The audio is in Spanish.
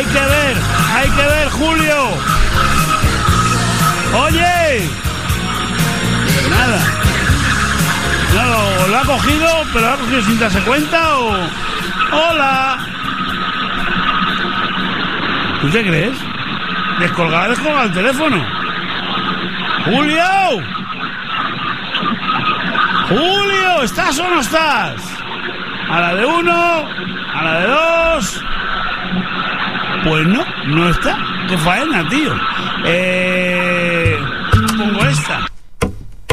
Hay que ver, Julio. Oye. Nada. No, lo ha cogido, pero lo ha cogido sin darse cuenta o... Hola. ¿Tú qué crees? Descolgar el teléfono. ¡Julio! ¡Julio! ¿Estás o no estás? A la de 1, a la de 2. Pues no está. ¡Qué faena, tío!